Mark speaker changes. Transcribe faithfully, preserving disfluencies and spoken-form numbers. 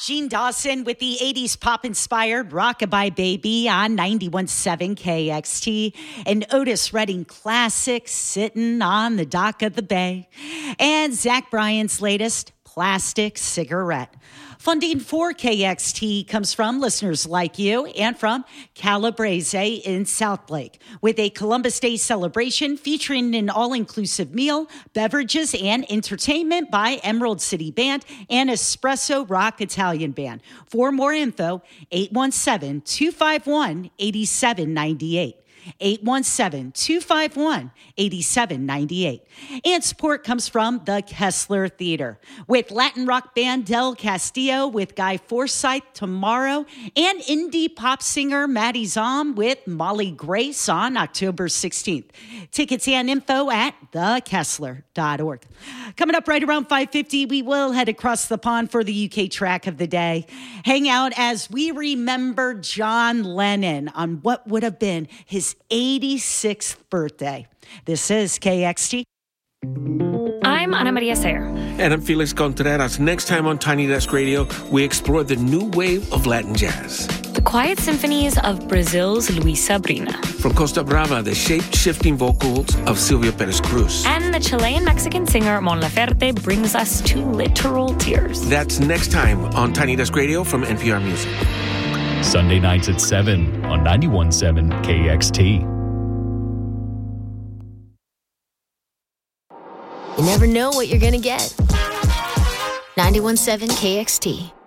Speaker 1: Gene Dawson with the eighties pop-inspired Rockabye Baby on ninety-one point seven K X T. And Otis Redding classic, Sitting on the Dock of the Bay. And Zach Bryan's latest, Plastic Cigarette. Funding for K X T comes from listeners like you and from Calabrese in Southlake, with a Columbus Day celebration featuring an all-inclusive meal, beverages, and entertainment by Emerald City Band and Espresso Rock Italian Band. For more info, eight one seven, two five one, eight seven nine eight. eight one seven, two five one, eight seven nine eight. And support comes from the Kessler Theater with Latin rock band Del Castillo with Guy Forsyth tomorrow, and indie pop singer Maddie Zom with Molly Grace on October sixteenth. Tickets and info at the kessler dot org. Coming up right around five fifty, we will head across the pond for the U K track of the day. Hang out as we remember John Lennon on what would have been his eighty-sixth birthday. This is K X T.
Speaker 2: I'm Ana Maria Sayer.
Speaker 3: And I'm Felix Contreras. Next time on Tiny Desk Radio, we explore the new wave of Latin jazz.
Speaker 2: The quiet symphonies of Brazil's Luis Sabrina.
Speaker 3: From Costa Brava, the shape-shifting vocals of Silvia Perez Cruz.
Speaker 2: And the Chilean-Mexican singer Mon Laferte brings us to literal tears.
Speaker 3: That's next time on Tiny Desk Radio from N P R Music.
Speaker 4: Sunday nights at seven on ninety-one point seven K X T.
Speaker 5: You never know what you're going to get. ninety-one point seven K X T.